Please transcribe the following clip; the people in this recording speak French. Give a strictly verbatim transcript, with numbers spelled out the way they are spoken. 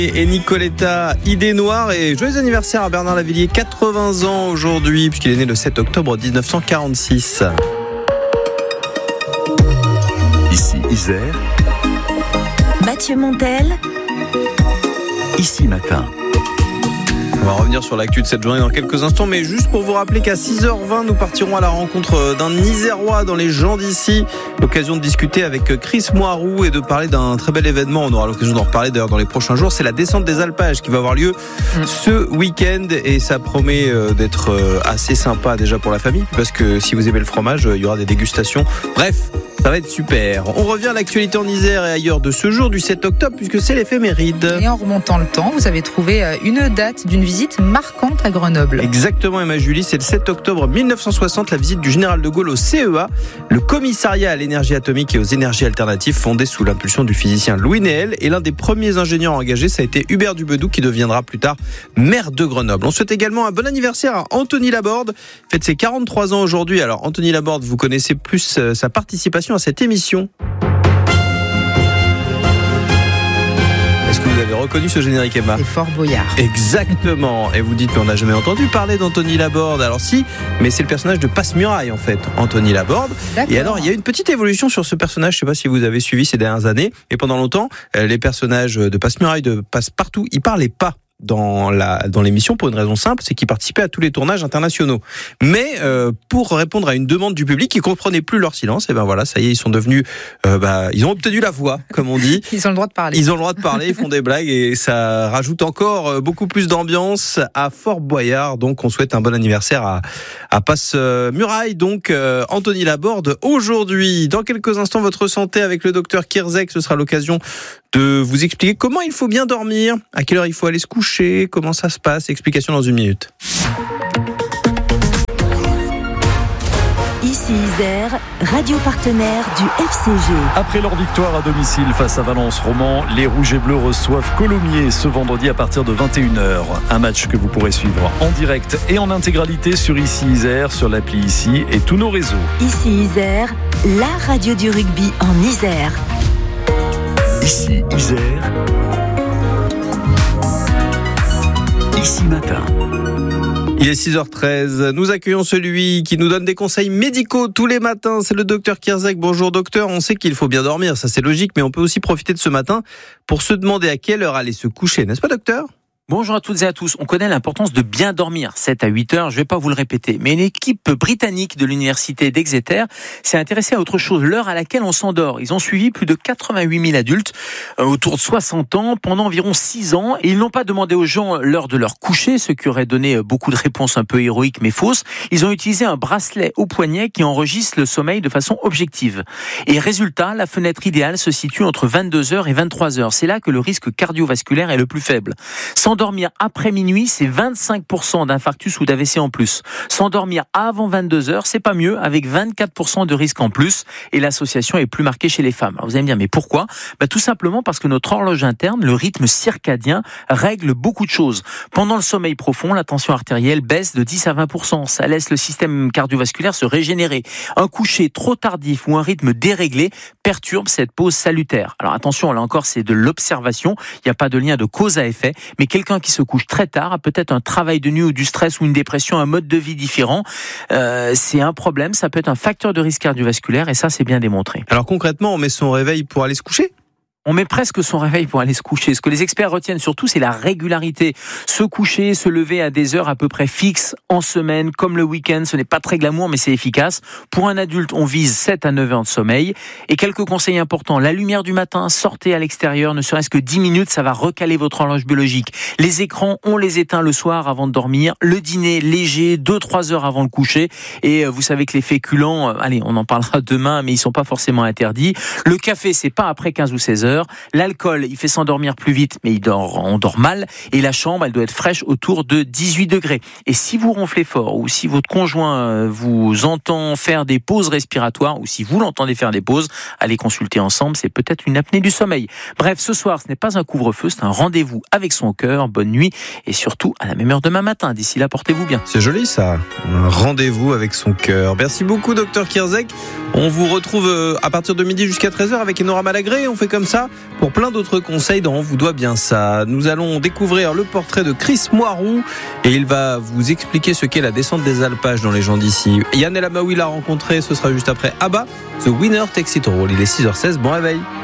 Et Nicoletta, idée noire, et joyeux anniversaire à Bernard Lavilliers, quatre-vingts ans aujourd'hui, puisqu'il est né le sept octobre dix-neuf cent quarante-six. Ici Isère, Mathieu Montel, Ici Matin. On va revenir sur l'actu de cette journée dans quelques instants, mais juste pour vous rappeler qu'à six heures vingt, nous partirons à la rencontre d'un Isérois dans les gens d'ici. L'occasion de discuter avec Chris Moirou et de parler d'un très bel événement. On aura l'occasion d'en reparler d'ailleurs dans les prochains jours. C'est la descente des alpages qui va avoir lieu mmh. ce week-end et ça promet d'être assez sympa déjà pour la famille, parce que si vous aimez le fromage, il y aura des dégustations. Bref, ça va être super. On revient à l'actualité en Isère et ailleurs de ce jour du sept octobre, puisque c'est l'éphéméride. Et en remontant le temps, vous avez trouvé une date d'une visite marquante à Grenoble. Exactement, Emma Julie, c'est le sept octobre mille neuf cent soixante, la visite du général de Gaulle au C E A, le commissariat à l'énergie atomique et aux énergies alternatives, fondé sous l'impulsion du physicien Louis Néel. Et l'un des premiers ingénieurs engagés, ça a été Hubert Dubedou, qui deviendra plus tard maire de Grenoble. On souhaite également un bon anniversaire à Anthony Laborde, fête ses quarante-trois ans aujourd'hui. Alors Anthony Laborde, vous connaissez plus euh, sa participation à cette émission. Est-ce que vous avez reconnu ce générique, Emma ? C'est Fort Boyard. Exactement. Et vous dites, mais on n'a jamais entendu parler d'Anthony Laborde. Alors si, mais c'est le personnage de Passe-Muraille en fait, Anthony Laborde. D'accord. Et alors, il y a une petite évolution sur ce personnage. Je ne sais pas si vous avez suivi ces dernières années. Et pendant longtemps, les personnages de Passe-Muraille, de Passe-Partout, ils parlaient pas dans la dans l'émission pour une raison simple, c'est qu'ils participaient à tous les tournages internationaux. Mais euh, pour répondre à une demande du public, ils comprenaient plus leur silence. Et ben voilà, ça y est, ils sont devenus, euh, bah, ils ont obtenu la voix, comme on dit. Ils ont le droit de parler. Ils ont le droit de parler, ils font des blagues et ça rajoute encore beaucoup plus d'ambiance à Fort Boyard. Donc on souhaite un bon anniversaire à à Passe-Muraille. Donc euh, Anthony Laborde aujourd'hui. Dans quelques instants, votre santé avec le docteur Kierzek. Ce sera l'occasion de vous expliquer comment il faut bien dormir, à quelle heure il faut aller se coucher, comment ça se passe. Explication dans une minute. Ici Isère, radio partenaire du F C G. Après leur victoire à domicile face à Valence-Roman, les Rouges et Bleus reçoivent Colomiers ce vendredi à partir de vingt et une heures. Un match que vous pourrez suivre en direct et en intégralité sur Ici Isère, sur l'appli Ici et tous nos réseaux. Ici Isère, la radio du rugby en Isère. Ici Isère, Ici Matin. Il est six heures treize, nous accueillons celui qui nous donne des conseils médicaux tous les matins, c'est le docteur Kierzek. Bonjour docteur, on sait qu'il faut bien dormir, ça c'est logique, mais on peut aussi profiter de ce matin pour se demander à quelle heure aller se coucher, n'est-ce pas docteur ? Bonjour à toutes et à tous. On connaît l'importance de bien dormir, sept à huit heures, je ne vais pas vous le répéter. Mais une équipe britannique de l'université d'Exeter s'est intéressée à autre chose, l'heure à laquelle on s'endort. Ils ont suivi plus de quatre-vingt-huit mille adultes, euh, autour de soixante ans, pendant environ six ans. Et ils n'ont pas demandé aux gens l'heure de leur coucher, ce qui aurait donné beaucoup de réponses un peu héroïques mais fausses. Ils ont utilisé un bracelet au poignet qui enregistre le sommeil de façon objective. Et résultat, la fenêtre idéale se situe entre vingt-deux heures et vingt-trois heures. C'est là que le risque cardiovasculaire est le plus faible. S'endormir après minuit, c'est vingt-cinq pour cent d'infarctus ou d'A V C en plus. S'endormir avant vingt-deux heures, c'est pas mieux, avec vingt-quatre pour cent de risque en plus. Et l'association est plus marquée chez les femmes. Alors vous allez me dire, mais pourquoi ? Bah, tout simplement parce que notre horloge interne, le rythme circadien, règle beaucoup de choses. Pendant le sommeil profond, la tension artérielle baisse de dix à vingt pour cent. Ça laisse le système cardiovasculaire se régénérer. Un coucher trop tardif ou un rythme déréglé perturbe cette pause salutaire. Alors attention, là encore, c'est de l'observation. Il n'y a pas de lien de cause à effet. Mais quelqu'un qui se couche très tard a peut-être un travail de nuit ou du stress ou une dépression, un mode de vie différent. Euh, c'est un problème. Ça peut être un facteur de risque cardiovasculaire et ça, c'est bien démontré. Alors concrètement, on met son réveil pour aller se coucher ? On met presque son réveil pour aller se coucher. Ce que les experts retiennent surtout, c'est la régularité. Se coucher, se lever à des heures à peu près fixes en semaine, comme le week-end. Ce n'est pas très glamour, mais c'est efficace. Pour un adulte, on vise sept à neuf heures de sommeil. Et quelques conseils importants. La lumière du matin, sortez à l'extérieur, ne serait-ce que dix minutes, ça va recaler votre horloge biologique. Les écrans, on les éteint le soir avant de dormir. Le dîner léger, deux à trois heures avant le coucher. Et vous savez que les féculents, allez, on en parlera demain, mais ils sont pas forcément interdits. Le café, c'est pas après quinze ou seize heures. L'alcool, il fait s'endormir plus vite, mais il dort, on dort mal. Et la chambre, elle doit être fraîche autour de dix-huit degrés. Et si vous ronflez fort, ou si votre conjoint vous entend faire des pauses respiratoires, ou si vous l'entendez faire des pauses, allez consulter ensemble, c'est peut-être une apnée du sommeil. Bref, ce soir, ce n'est pas un couvre-feu, c'est un rendez-vous avec son cœur. Bonne nuit, et surtout à la même heure demain matin. D'ici là, portez-vous bien. C'est joli ça, un rendez-vous avec son cœur. Merci beaucoup, docteur Kierzek. On vous retrouve à partir de midi jusqu'à treize heures avec Enora Malagré. On fait comme ça pour plein d'autres conseils dans On vous doit bien ça. Nous allons découvrir le portrait de Chris Moirou et il va vous expliquer ce qu'est la descente des alpages dans les gens d'ici. Yann El Amaoui l'a rencontré, ce sera juste après Abba, The Winner Takes It All. Il est six heures seize, bon réveil.